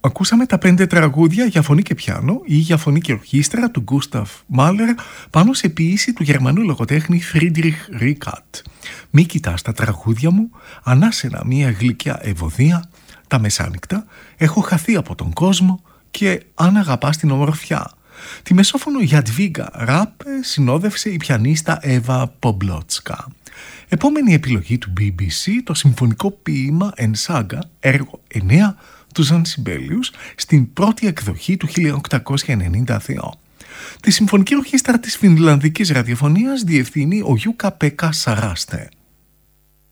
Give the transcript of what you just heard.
Ακούσαμε τα 5 τραγούδια για φωνή και πιάνο ή για φωνή και ορχήστρα του Γκούσταφ Μάλερ πάνω σε ποίηση του Γερμανού λογοτέχνη Φρίντριχ Ρίκαρτ. Μη κοιτάς τα τραγούδια μου, ανάσαινα μια γλυκιά ευωδία, τα μεσάνυχτα, έχω χαθεί από τον κόσμο και αν αγαπάς την ομορφιά. Τη μεσόφωνο Γιαντβίγκα Ράπε συνόδευσε η πιανίστα Εύα Πομπλότσκα. Επόμενη επιλογή του BBC, το συμφωνικό ποίημα Ενσάγκα, έργο 9 του Ζαν Σιμπέλιους, στην πρώτη εκδοχή του 1892. Τη συμφωνική ορχήστρα της Φινλανδικής ραδιοφωνίας διευθύνει ο Γιούκα Πέκα Σαράστε.